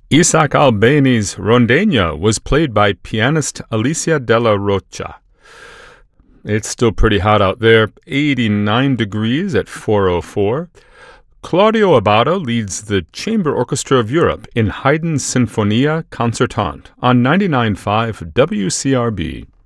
Isaac Albeni's Rondeña was played by pianist Alicia Della Rocha. It's still pretty hot out there, 89 degrees at 4:04. Claudio Abbado leads the Chamber Orchestra of Europe in Haydn's Sinfonia Concertante on 99.5 WCRB.